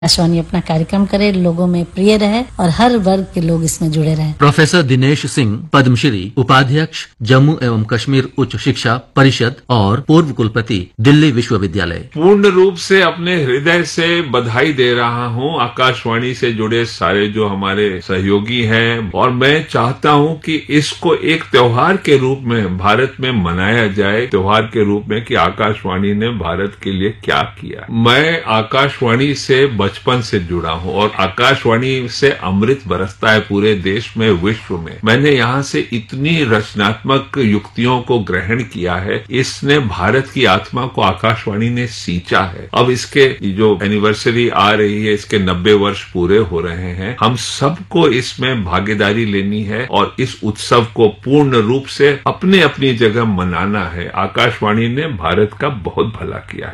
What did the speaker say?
आकाशवाणी अपना कार्यक्रम करे, लोगों में प्रिय रहे और हर वर्ग के लोग इसमें जुड़े रहें। प्रोफेसर दिनेश सिंह, पद्मश्री, उपाध्यक्ष, जम्मू एवं कश्मीर उच्च शिक्षा परिषद और पूर्व कुलपति, दिल्ली विश्वविद्यालय। पूर्ण रूप से अपने हृदय से बधाई दे रहा हूं आकाशवाणी से जुड़े सारे जो हमारे सहयोगी हैं, और मैं चाहता हूं कि इसको एक त्योहार के रूप में भारत में मनाया जाए, त्योहार के रूप में कि आकाशवाणी ने भारत के लिए क्या किया। मैं आकाशवाणी से बचपन से जुड़ा हूं और आकाशवाणी से अमृत बरसता है पूरे देश में, विश्व में। मैंने यहां से इतनी रचनात्मक युक्तियों को ग्रहण किया है, इसने भारत की आत्मा को आकाशवाणी ने सींचा है। अब इसके जो एनिवर्सरी आ रही है, इसके 90 वर्ष पूरे हो रहे हैं। हम सबको इसमें भागीदारी लेनी है और इस उत्सव को पूर्ण रूप से अपने अपनी जगह मनाना है। आकाशवाणी ने भारत का बहुत भला किया है।